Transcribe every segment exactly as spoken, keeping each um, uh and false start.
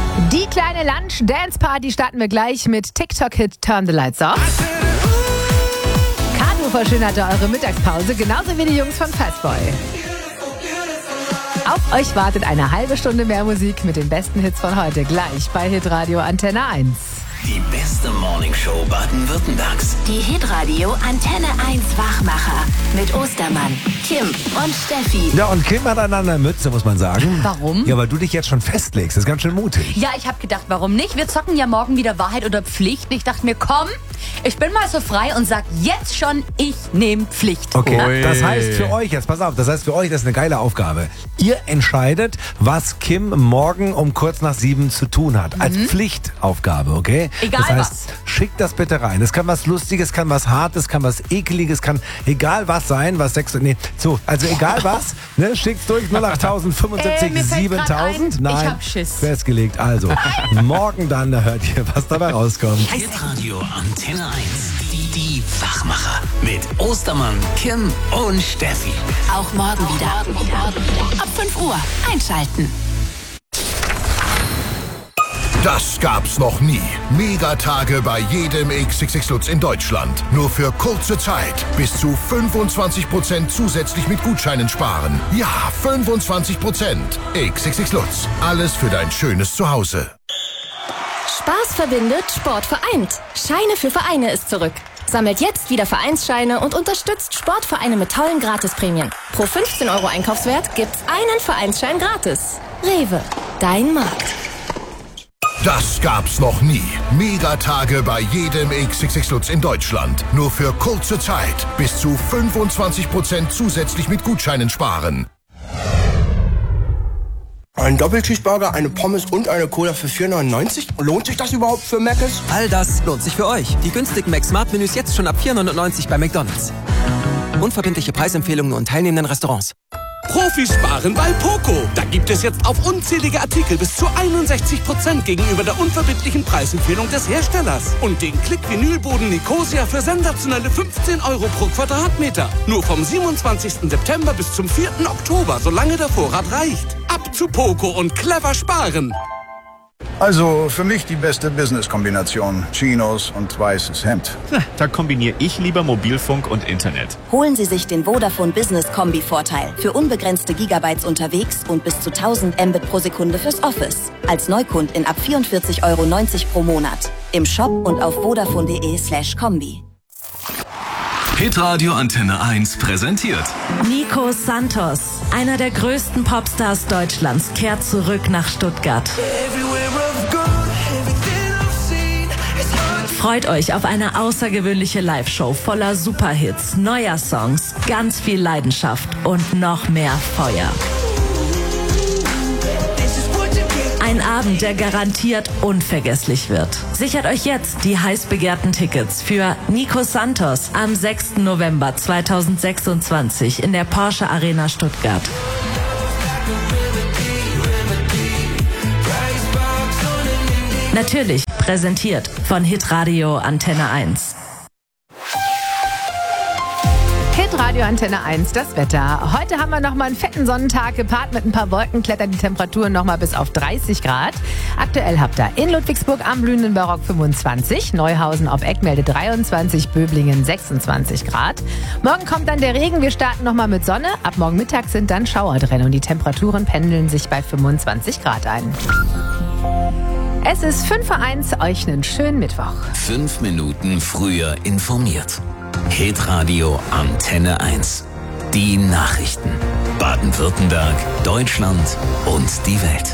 Die kleine Lunch-Dance-Party starten wir gleich mit TikTok-Hit Turn the Lights Off. Kanu verschönerte eure Mittagspause, genauso wie die Jungs von Fastboy. Auf euch wartet eine halbe Stunde mehr Musik mit den besten Hits von heute, gleich bei Hitradio Antenne eins. Die beste Morningshow Baden-Württembergs. Die Hitradio Antenne eins Wachmacher mit Ostermann, Kim und Steffi. Ja, und Kim hat an einer Mütze, muss man sagen. Warum? Ja, weil du dich jetzt schon festlegst. Das ist ganz schön mutig. Ja, ich habe gedacht, warum nicht? Wir zocken ja morgen wieder Wahrheit oder Pflicht. Ich dachte mir, komm, ich bin mal so frei und sag jetzt schon, ich nehme Pflicht. Okay, Ui. das heißt für euch, jetzt pass auf, das heißt für euch, das ist eine geile Aufgabe. Ihr entscheidet, was Kim morgen um kurz nach sieben zu tun hat. Als Pflichtaufgabe, okay? Egal das heißt, was. schickt das bitte rein. Es kann was Lustiges, kann was Hartes, kann was Ekeliges, kann egal was sein, was Sex... Nee, so, also egal was, ne, schickt's durch null acht fünfundsiebzig Äh, mir fällt siebentausend. grad ein, ich Nein, hab Schiss. festgelegt. Also, morgen dann, da hört ihr, was dabei rauskommt. Hitradio Antenne eins. Die, die Wachmacher. Mit Ostermann, Kim und Steffi. Auch morgen wieder. Ab fünf Uhr einschalten. Das gab's noch nie. Megatage bei jedem X X X Lutz in Deutschland. Nur für kurze Zeit. Bis zu fünfundzwanzig Prozent zusätzlich mit Gutscheinen sparen. Ja, fünfundzwanzig Prozent. X X X Lutz. Alles für dein schönes Zuhause. Spaß verbindet, Sport vereint. Scheine für Vereine ist zurück. Sammelt jetzt wieder Vereinsscheine und unterstützt Sportvereine mit tollen Gratisprämien. Pro fünfzehn Euro Einkaufswert gibt's einen Vereinsschein gratis. Rewe, dein Markt. Das gab's noch nie. Megatage bei jedem X X X Lutz in Deutschland. Nur für kurze Zeit. Bis zu fünfundzwanzig Prozent zusätzlich mit Gutscheinen sparen. Ein Doppelcheeseburger, eine Pommes und eine Cola für vier neunundneunzig? Lohnt sich das überhaupt für Mc's? All das lohnt sich für euch. Die günstigen Mac-Smart-Menüs jetzt schon ab vier neunundneunzig bei McDonald's. Unverbindliche Preisempfehlungen nur in teilnehmenden Restaurants. Profis sparen bei Poco. Da gibt es jetzt auf unzählige Artikel bis zu einundsechzig Prozent gegenüber der unverbindlichen Preisempfehlung des Herstellers. Und den Klick-Vinylboden Nicosia für sensationelle fünfzehn Euro pro Quadratmeter. Nur vom siebenundzwanzigsten September bis zum vierten Oktober, solange der Vorrat reicht. Ab zu Poco und clever sparen. Also für mich die beste Business-Kombination. Chinos und weißes Hemd. Da kombiniere ich lieber Mobilfunk und Internet. Holen Sie sich den Vodafone Business Kombi-Vorteil. Für unbegrenzte Gigabytes unterwegs und bis zu tausend Mbit pro Sekunde fürs Office. Als Neukundin ab vierundvierzig Euro neunzig pro Monat. Im Shop und auf vodafone.de slash Kombi. Hitradio Antenne eins präsentiert. Nico Santos, einer der größten Popstars Deutschlands, kehrt zurück nach Stuttgart. Freut euch auf eine außergewöhnliche Live-Show voller Superhits, neuer Songs, ganz viel Leidenschaft und noch mehr Feuer. Ein Abend, der garantiert unvergesslich wird. Sichert euch jetzt die heiß begehrten Tickets für Nico Santos am sechsten November zweitausendsechsundzwanzig in der Porsche Arena Stuttgart. Natürlich präsentiert von Hitradio Antenne eins. Hitradio Antenne eins, das Wetter. Heute haben wir nochmal einen fetten Sonnentag. Gepaart mit ein paar Wolken klettern die Temperaturen nochmal bis auf dreißig Grad. Aktuell habt ihr in Ludwigsburg am blühenden Barock fünfundzwanzig, Neuhausen ob Eck meldet dreiundzwanzig, Böblingen sechsundzwanzig Grad. Morgen kommt dann der Regen, wir starten nochmal mit Sonne. Ab morgen Mittag sind dann Schauer drin und die Temperaturen pendeln sich bei fünfundzwanzig Grad ein. Es ist fünf vor eins, euch einen schönen Mittwoch. Fünf Minuten früher informiert. Hitradio Antenne eins. Die Nachrichten. Baden-Württemberg, Deutschland und die Welt.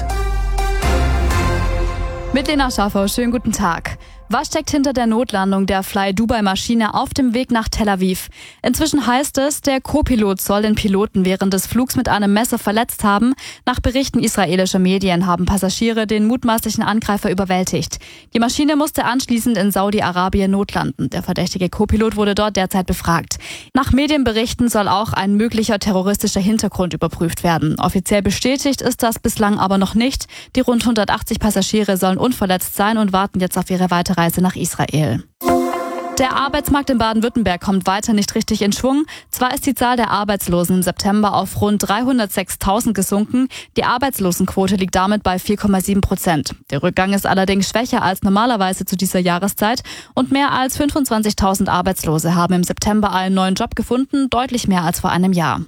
Mit Lena Schaffer, schönen guten Tag. Was steckt hinter der Notlandung der Fly-Dubai-Maschine auf dem Weg nach Tel Aviv? Inzwischen heißt es, der Co-Pilot soll den Piloten während des Flugs mit einem Messer verletzt haben. Nach Berichten israelischer Medien haben Passagiere den mutmaßlichen Angreifer überwältigt. Die Maschine musste anschließend in Saudi-Arabien notlanden. Der verdächtige Co-Pilot wurde dort derzeit befragt. Nach Medienberichten soll auch ein möglicher terroristischer Hintergrund überprüft werden. Offiziell bestätigt ist das bislang aber noch nicht. Die rund hundertachtzig Passagiere sollen unverletzt sein und warten jetzt auf ihre weitere Reise nach Israel. Der Arbeitsmarkt in Baden-Württemberg kommt weiter nicht richtig in Schwung. Zwar ist die Zahl der Arbeitslosen im September auf rund dreihundertsechstausend gesunken. Die Arbeitslosenquote liegt damit bei vier Komma sieben Prozent. Der Rückgang ist allerdings schwächer als normalerweise zu dieser Jahreszeit. Und mehr als fünfundzwanzigtausend Arbeitslose haben im September einen neuen Job gefunden, deutlich mehr als vor einem Jahr.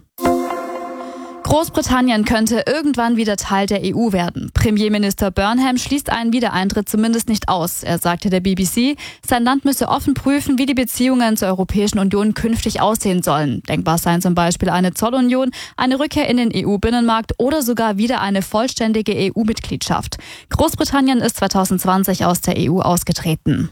Großbritannien könnte irgendwann wieder Teil der E U werden. Premierminister Burnham schließt einen Wiedereintritt zumindest nicht aus. Er sagte der B B C, sein Land müsse offen prüfen, wie die Beziehungen zur Europäischen Union künftig aussehen sollen. Denkbar seien zum Beispiel eine Zollunion, eine Rückkehr in den E U-Binnenmarkt oder sogar wieder eine vollständige E U-Mitgliedschaft. Großbritannien ist zweitausendzwanzig aus der E U ausgetreten.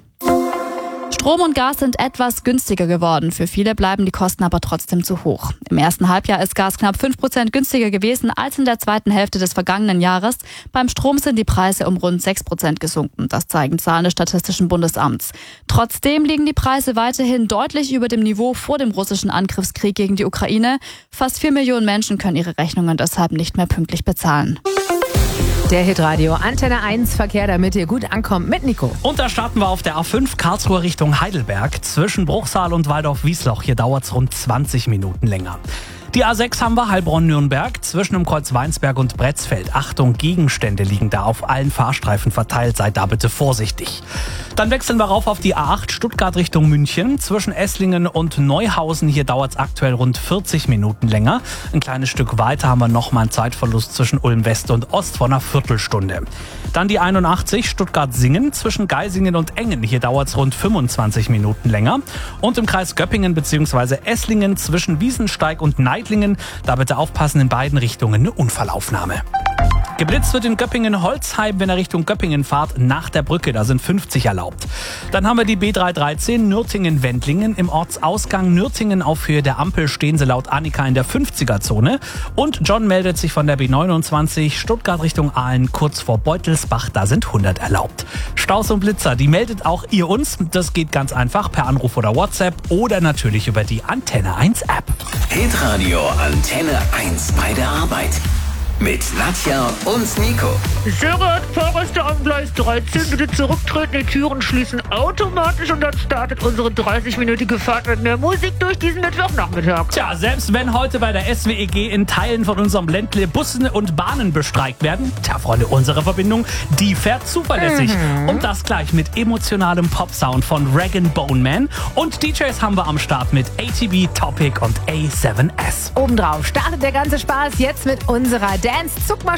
Strom und Gas sind etwas günstiger geworden. Für viele bleiben die Kosten aber trotzdem zu hoch. Im ersten Halbjahr ist Gas knapp fünf Prozent günstiger gewesen als in der zweiten Hälfte des vergangenen Jahres. Beim Strom sind die Preise um rund sechs Prozent gesunken. Das zeigen Zahlen des Statistischen Bundesamts. Trotzdem liegen die Preise weiterhin deutlich über dem Niveau vor dem russischen Angriffskrieg gegen die Ukraine. Fast vier Millionen Menschen können ihre Rechnungen deshalb nicht mehr pünktlich bezahlen. Der Hitradio Antenne eins Verkehr, damit ihr gut ankommt mit Nico. Und da starten wir auf der A fünf Karlsruhe Richtung Heidelberg. Zwischen Bruchsal und Waldorf-Wiesloch. Hier dauert es rund zwanzig Minuten länger. Die A sechs haben wir, Heilbronn-Nürnberg, zwischen dem Kreuz Weinsberg und Bretzfeld. Achtung, Gegenstände liegen da auf allen Fahrstreifen verteilt, seid da bitte vorsichtig. Dann wechseln wir rauf auf die A acht, Stuttgart Richtung München. Zwischen Esslingen und Neuhausen, hier dauert es aktuell rund vierzig Minuten länger. Ein kleines Stück weiter haben wir nochmal einen Zeitverlust zwischen Ulm West und Ost von einer Viertelstunde. Dann die einundachtzig, Stuttgart-Singen, zwischen Geisingen und Engen, hier dauert es rund fünfundzwanzig Minuten länger. Und im Kreis Göppingen bzw. Esslingen zwischen Wiesensteig und Neidlingen, da bitte aufpassen, in beiden Richtungen eine Unfallaufnahme. Geblitzt wird in Göppingen-Holzheim, wenn ihr Richtung Göppingen fahrt, nach der Brücke, da sind fünfzig erlaubt. Dann haben wir die B dreihundertdreizehn Nürtingen-Wendlingen. Im Ortsausgang Nürtingen auf Höhe der Ampel stehen sie laut Annika in der fünfziger-Zone. Und John meldet sich von der B neunundzwanzig Stuttgart Richtung Aalen kurz vor Beutelsbach, da sind hundert erlaubt. Staus und Blitzer, die meldet auch ihr uns. Das geht ganz einfach per Anruf oder WhatsApp oder natürlich über die Antenne eins App. Hitradio Antenne eins bei der Arbeit. Mit Nadja und Nico. Sehr geehrte Fahrgäste am Gleis dreizehn, bitte zurücktreten, die Türen schließen automatisch und dann startet unsere dreißig-minütige Fahrt mit mehr Musik durch diesen Mittwochnachmittag. Tja, selbst wenn heute bei der S W E G in Teilen von unserem Ländle Bussen und Bahnen bestreikt werden, tja, Freunde, unsere Verbindung, die fährt zuverlässig. Mhm. Und das gleich mit emotionalem Pop-Sound von Rag and Bone Man. Und D Js haben wir am Start mit A T B, Topic und A seven S. Obendrauf startet der ganze Spaß jetzt mit unserer Dance-Zuckmaschine.